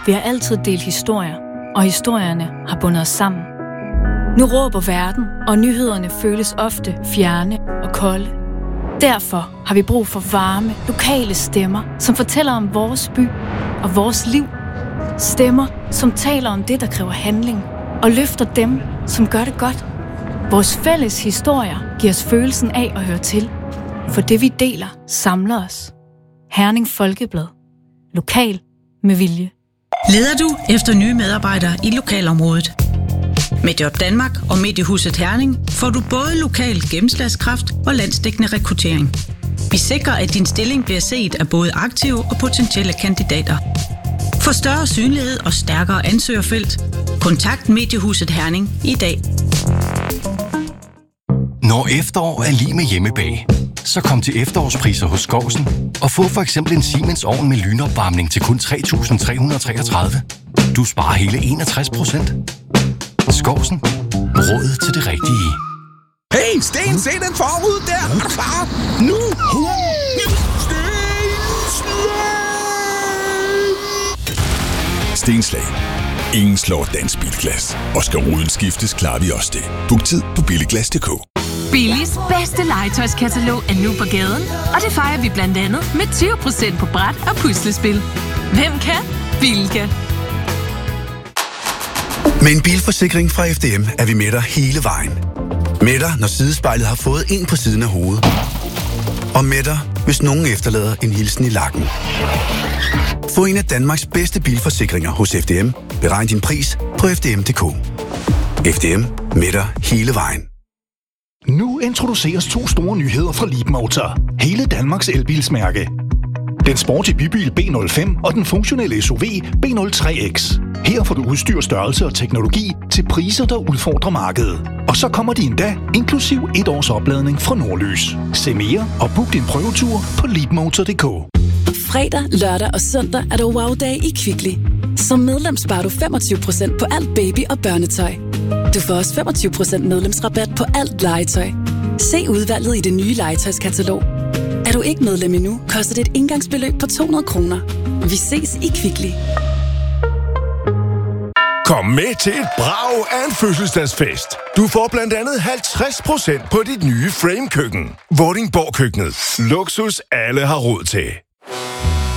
Vi har altid delt historier, og historierne har bundet os sammen. Nu råber verden, og nyhederne føles ofte fjerne og kolde. Derfor har vi brug for varme, lokale stemmer, som fortæller om vores by og vores liv. Stemmer, som taler om det, der kræver handling, og løfter dem, som gør det godt. Vores fælles historier giver os følelsen af at høre til, for det vi deler samler os. Herning Folkeblad. Lokal med vilje. Leder du efter nye medarbejdere i lokalområdet? Med Job Danmark og Mediehuset Herning får du både lokal gennemslagskraft og landsdækkende rekruttering. Vi sikrer, at din stilling bliver set af både aktive og potentielle kandidater. For større synlighed og stærkere ansøgerfelt, kontakt Mediehuset Herning i dag. Når efterår er lige med hjemmebag, så kom til efterårspriser hos Skovsen og få for eksempel en Siemens ovn med lynopvarmning til kun 3.333. Du sparer hele 61%. Skovsen. Råd til det rigtige. Hey, Sten, se den forud der! Er du klar? Nu! Stenslag. Ingen slår Dansk Bilglas. Og skal ruden skiftes, klarer vi også det. Book tid på billiglas.dk. Billis bedste legetøjskatalog er nu på gaden, og det fejrer vi blandt andet med 20% på bræt og puslespil. Hvem kan? Bilka. Med en bilforsikring fra FDM er vi med dig hele vejen. Med dig, når sidespejlet har fået en på siden af hovedet. Og med dig, hvis nogen efterlader en hilsen i lakken. Få en af Danmarks bedste bilforsikringer hos FDM. Beregn din pris på fdm.dk. FDM med dig hele vejen. Nu introduceres 2 store nyheder fra Leapmotor. Hele Danmarks elbilsmærke. Den sporty bybil B05 og den funktionelle SUV B03X. Her får du udstyr, størrelse og teknologi til priser, der udfordrer markedet. Og så kommer de endda inklusiv 1 års opladning fra Nordlys. Se mere og book din prøvetur på leapmotor.dk. Fredag, lørdag og søndag er der wow-dag i Kvickly. Som medlem sparer du 25% på alt baby- og børnetøj. Du får også 25% medlemsrabat på alt legetøj. Se udvalget i det nye legetøjskatalog. Er du ikke medlem endnu, koster det et indgangsbeløb på 200 kroner. Vi ses i Kvickly. Kom med til et brag af en fødselsdagsfest. Du får blandt andet 50% på dit nye Frame-køkken. Vordingborg Køkkenet. Luksus alle har råd til.